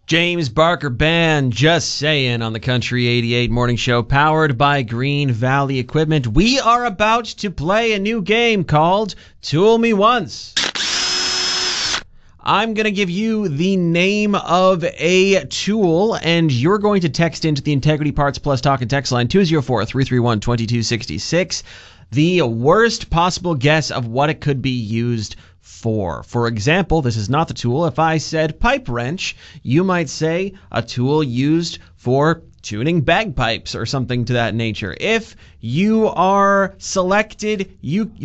James Barker Band, Just Saying, on the Country 88 Morning Show, powered by Green Valley Equipment. We are about to play a new game called Tool Me Once. I'm going to give you the name of a tool, and you're going to text into the Integrity Parts Plus Talk and Text line 204-331-2266 the worst possible guess of what it could be used for. For example, this is not the tool. If I said pipe wrench, you might say a tool used for tuning bagpipes or something to that nature. If you are selected, you're